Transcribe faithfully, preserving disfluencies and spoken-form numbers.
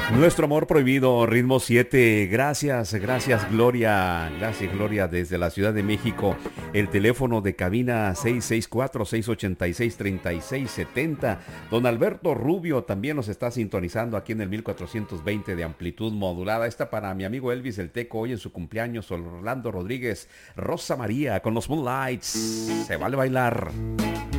Nuestro amor prohibido, ritmo siete. Gracias, gracias Gloria. Gracias Gloria desde la Ciudad de México. El teléfono de cabina seis seis cuatro, seis ocho seis, tres seis siete cero. Don Alberto Rubio también nos está sintonizando aquí en el mil cuatrocientos veinte de amplitud modulada. Esta para mi amigo Elvis el Teco hoy en su cumpleaños. Orlando Rodríguez, Rosa María con los Moonlights. Se vale bailar.